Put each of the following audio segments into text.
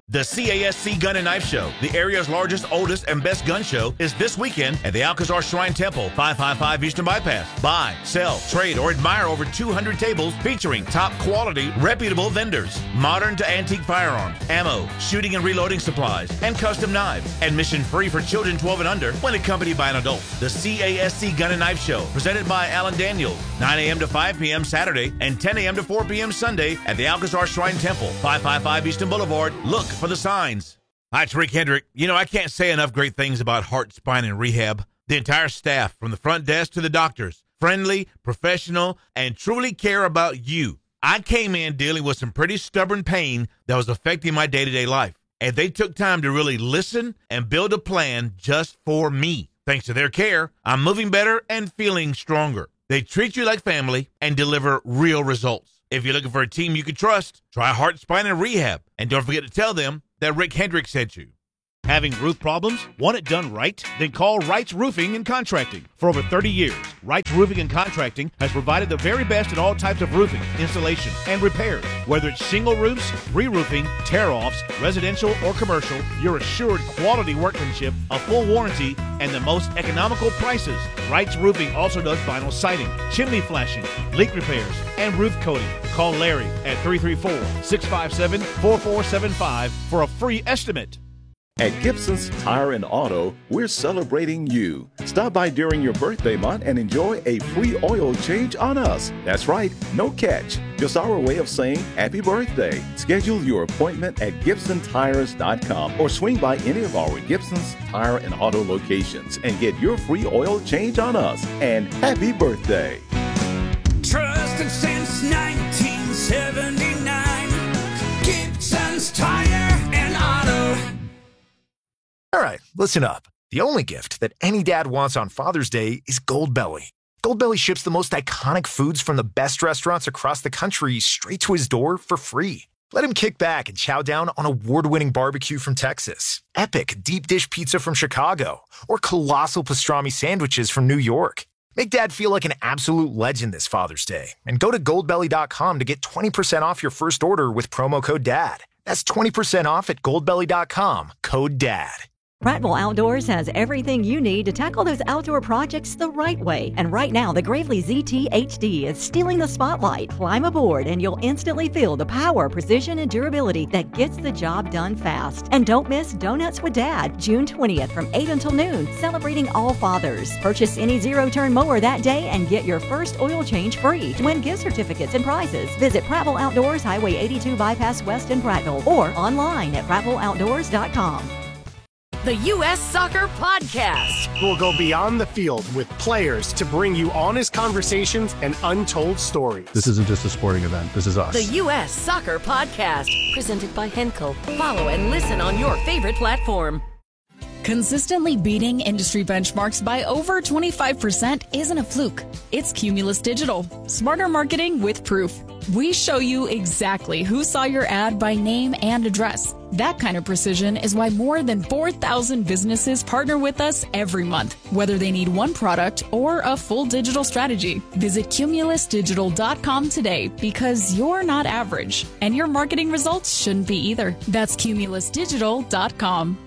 The CASC Gun and Knife Show, the area's largest, oldest, and best gun show, is this weekend at the Alcazar Shrine Temple, 555 Eastern Bypass. Buy, sell, trade, or admire over 200 tables featuring top quality, reputable vendors. Modern to antique firearms, ammo, shooting and reloading supplies, and custom knives. Admission free for children 12 and under when accompanied by an adult. The CASC Gun and Knife Show, presented by Alan Daniels, 9 a.m. to 5 p.m. Saturday and 10 a.m. to 4 p.m. Sunday at the Alcazar Shrine Temple, 555 Eastern Boulevard. Look for the signs. Hi, it's Rick Hendrick. I can't say enough great things about Heart, Spine, and Rehab. The entire staff, from the front desk to the doctors, friendly, professional, and truly care about you. I came in dealing with some pretty stubborn pain that was affecting my day-to-day life, and they took time to really listen and build a plan just for me. Thanks to their care, I'm moving better and feeling stronger. They treat you like family and deliver real results. If you're looking for a team you can trust, try Heart, Spine, and Rehab. And don't forget to tell them that Rick Hendrick sent you. Having roof problems? Want it done right? Then call Wright's Roofing and Contracting. For over 30 years, Wright's Roofing and Contracting has provided the very best in all types of roofing, installation, and repairs. Whether it's shingle roofs, re-roofing, tear-offs, residential or commercial, you're assured quality workmanship, a full warranty, and the most economical prices. Wright's Roofing also does vinyl siding, chimney flashing, leak repairs, and roof coating. Call Larry at 334-657-4475 for a free estimate. At Gibson's Tire and Auto, we're celebrating you. Stop by during your birthday month and enjoy a free oil change on us. That's right, no catch. Just our way of saying happy birthday. Schedule your appointment at GibsonTires.com or swing by any of our Gibson's Tire and Auto locations and get your free oil change on us. And happy birthday. Trusted since 1979, Gibson's Tire and Auto. All right, listen up. The only gift that any dad wants on Father's Day is Goldbelly. Goldbelly ships the most iconic foods from the best restaurants across the country straight to his door for free. Let him kick back and chow down on award-winning barbecue from Texas, epic deep dish pizza from Chicago, or colossal pastrami sandwiches from New York. Make Dad feel like an absolute legend this Father's Day and go to goldbelly.com to get 20% off your first order with promo code DAD. That's 20% off at goldbelly.com, code DAD. Prattville Outdoors has everything you need to tackle those outdoor projects the right way. And right now, the Gravely ZT HD is stealing the spotlight. Climb aboard and you'll instantly feel the power, precision, and durability that gets the job done fast. And don't miss Donuts with Dad, June 20th from 8 until noon, celebrating all fathers. Purchase any zero-turn mower that day and get your first oil change free. To win gift certificates and prizes, visit Prattville Outdoors, Highway 82 Bypass West in Prattville, or online at prattvilleoutdoors.com. The U.S. Soccer Podcast. We'll go beyond the field with players to bring you honest conversations and untold stories. This isn't just a sporting event. This is us. The U.S. Soccer Podcast. Presented by Henkel. Follow and listen on your favorite platform. Consistently beating industry benchmarks by over 25% isn't a fluke. It's Cumulus Digital. Smarter marketing with proof. We show you exactly who saw your ad by name and address. That kind of precision is why more than 4,000 businesses partner with us every month, whether they need one product or a full digital strategy. Visit cumulusdigital.com today because you're not average, and your marketing results shouldn't be either. That's cumulusdigital.com.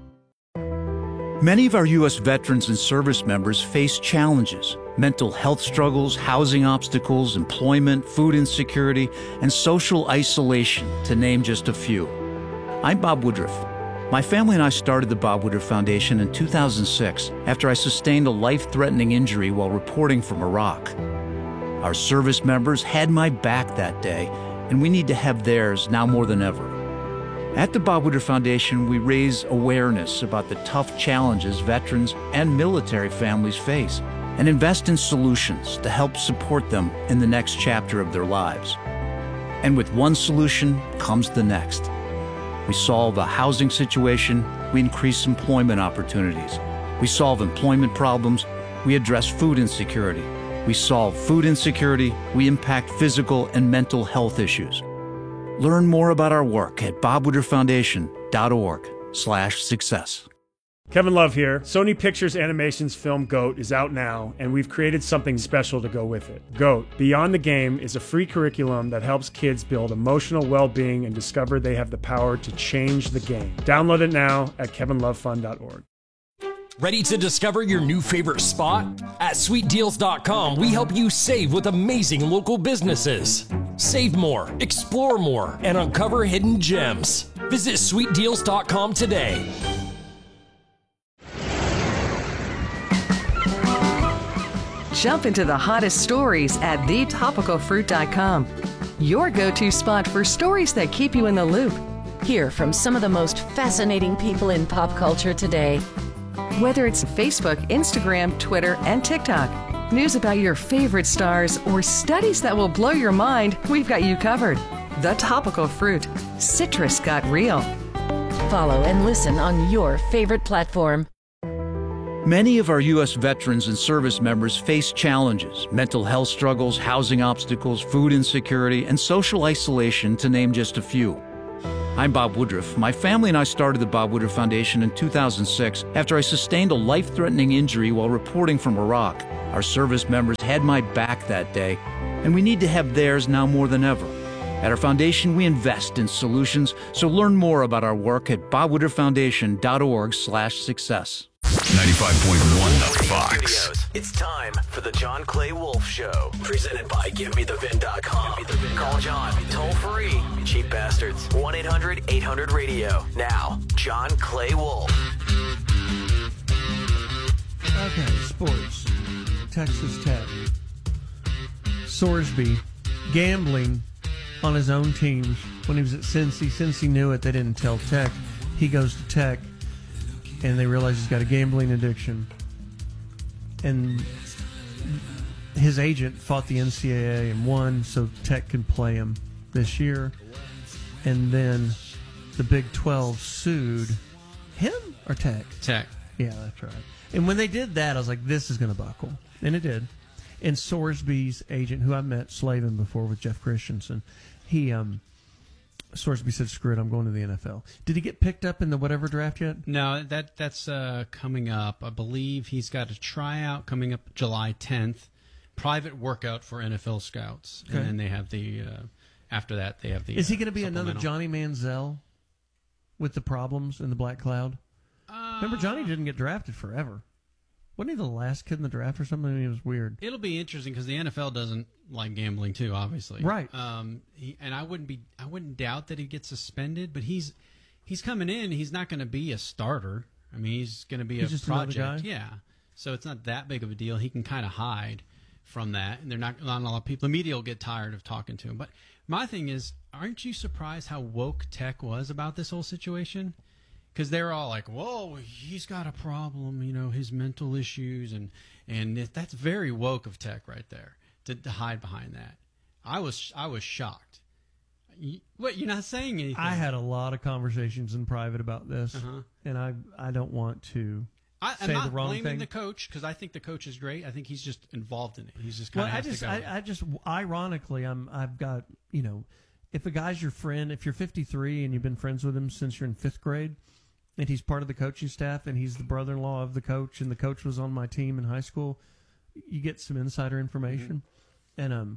Many of our U.S. veterans and service members face challenges: mental health struggles, housing obstacles, employment, food insecurity, and social isolation, to name just a few. I'm Bob Woodruff. My family and I started the Bob Woodruff Foundation in 2006 after I sustained a life-threatening injury while reporting from Iraq. Our service members had my back that day, and we need to have theirs now more than ever. At the Bob Woodruff Foundation, we raise awareness about the tough challenges veterans and military families face and invest in solutions to help support them in the next chapter of their lives. And with one solution comes the next. We solve a housing situation, we increase employment opportunities. We solve employment problems, we address food insecurity. We solve food insecurity, we impact physical and mental health issues. Learn more about our work at bobwoodrufffoundation.org/success. Kevin Love here. Sony Pictures Animation's film GOAT is out now, and we've created something special to go with it. GOAT, Beyond the Game, is a free curriculum that helps kids build emotional well-being and discover they have the power to change the game. Download it now at kevinlovefun.org. Ready to discover your new favorite spot? At sweetdeals.com, we help you save with amazing local businesses. Save more, explore more, and uncover hidden gems. Visit sweetdeals.com today. Jump into the hottest stories at thetopicalfruit.com. Your go-to spot for stories that keep you in the loop. Hear from some of the most fascinating people in pop culture today. Whether it's Facebook, Instagram, Twitter, and TikTok, news about your favorite stars, or studies that will blow your mind, we've got you covered. The Topical Fruit. Citrus got real. Follow and listen on your favorite platform. Many of our U.S. veterans and service members face challenges: mental health struggles, housing obstacles, food insecurity, and social isolation, to name just a few. I'm Bob Woodruff. My family and I started the Bob Woodruff Foundation in 2006 after I sustained a life-threatening injury while reporting from Iraq. Our service members had my back that day, and we need to have theirs now more than ever. At our foundation, we invest in solutions, so learn more about our work at bobwoodrufffoundation.org/success. 95.1 The Fox. It's time for the John Clay Wolf Show, presented by GiveMeTheVin.com. Call John, toll free. Cheap bastards. 1-800-800-RADIO. Now, John Clay Wolf. Okay, sports. Texas Tech. Sorsby gambling on his own teams when he was at Cincy. Cincy knew it. They didn't tell Tech. He goes to Tech, and they realize he's got a gambling addiction. And his agent fought the NCAA and won, so Tech can play him this year. And then the Big 12 sued him or Tech? Tech. Yeah, that's right. And when they did that, I was like, this is going to buckle. And it did. And Sorsby's agent, who I met slaving before with Jeff Christensen, Sorsby said, screw it, I'm going to the NFL. Did he get picked up in the whatever draft yet? No, that's coming up. I believe he's got a tryout coming up July 10th, private workout for NFL scouts. Okay. And then they have the, after that, they have the Is he going to be another Johnny Manziel with the problems in the Black Cloud? Remember, Johnny didn't get drafted forever. Wasn't he the last kid in the draft or something? I mean, it was weird. It'll be interesting because the NFL doesn't like gambling too, obviously. Right. And I wouldn't doubt that he gets suspended, but he's coming in. He's not going to be a starter. I mean, he's going to be just project. another guy? Yeah. So it's not that big of a deal. He can kind of hide from that, and not a lot of people. The media will get tired of talking to him. But my thing is, aren't you surprised how woke Tech was about this whole situation? Because they're all like, whoa, he's got a problem, his mental issues. And that's very woke of Tech right there, to hide behind that. I was shocked. What, you're not saying anything? I had a lot of conversations in private about this, and I don't want to say the wrong thing. I'm not blaming the coach, because I think the coach is great. I think he's just involved in it. He's just kind of I just ironically, I've got, if a guy's your friend, if you're 53 and you've been friends with him since you're in 5th grade, and he's part of the coaching staff, and he's the brother-in-law of the coach, and the coach was on my team in high school, you get some insider information. Mm-hmm. And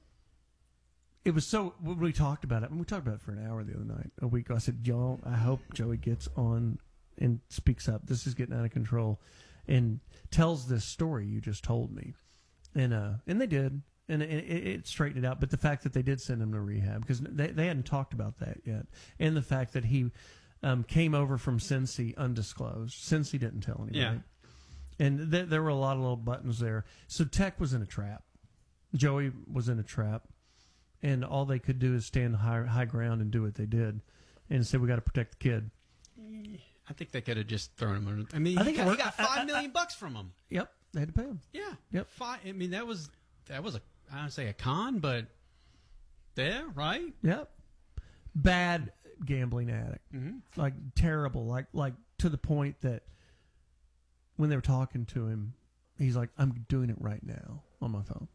it was so, when we talked about it, and we talked about it for an hour the other night, a week ago. I said, y'all, I hope Joey gets on and speaks up. This is getting out of control, and tells this story you just told me. And they did, and it straightened it out. But the fact that they did send him to rehab, because they hadn't talked about that yet, and the fact that he came over from Cincy undisclosed. Cincy didn't tell anybody. Yeah. And there were a lot of little buttons there. So Tech was in a trap. Joey was in a trap. And all they could do is stand high ground and do what they did. And say, we got to protect the kid. I think they could have just thrown him under. I mean, he got $5 million from him. Yep. They had to pay him. Yeah. Yep. I mean, that was I don't say a con, but there, right? Yep. Bad gambling addict, like terrible, like to the point that when they were talking to him, he's like, "I'm doing it right now on my phone."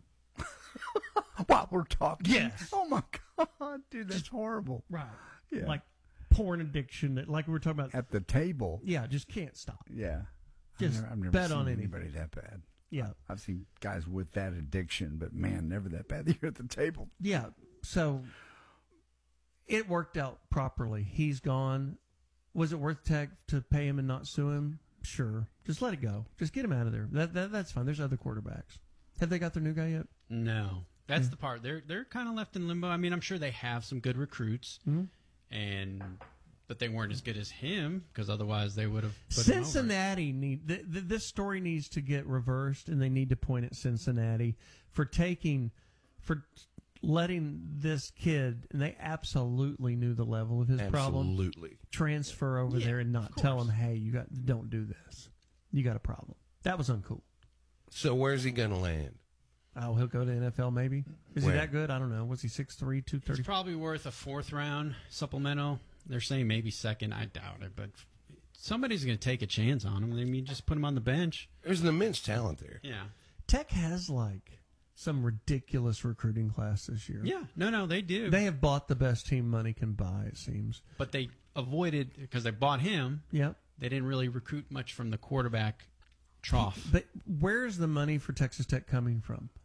While we're talking, yes. Oh my God, dude, that's horrible. Right. Yeah. Like porn addiction that, like we were talking about at the table. Yeah, just can't stop. Yeah, Just I've never bet seen on anybody anything. that bad. Yeah. I've seen guys with that addiction, but man, never that bad. You're at the table. Yeah, so it worked out properly. He's gone. Was it worth Tech to pay him and not sue him? Sure. Just let it go. Just get him out of there. That's fine. There's other quarterbacks. Have they got their new guy yet? No. That's the part. They're kind of left in limbo. I mean, I'm sure they have some good recruits, but they weren't as good as him, because otherwise they would have put him over. Cincinnati this story needs to get reversed, and they need to point at Cincinnati for letting this kid, and they absolutely knew the level of his problem, transfer over there and not tell him, hey, don't do this. You got a problem. That was uncool. So where's he going to land? Oh, he'll go to NFL maybe. Is Where? he that good? I don't know. Was he 6'3", 230? It's probably worth a 4th round supplemental. They're saying maybe 2nd. I doubt it, but somebody's going to take a chance on him. I mean, just put him on the bench. There's an immense talent there. Yeah. Tech has some ridiculous recruiting class this year. Yeah. No, they do. They have bought the best team money can buy, it seems. But they avoided, because they bought him. Yep. They didn't really recruit much from the quarterback trough. But where's the money for Texas Tech coming from?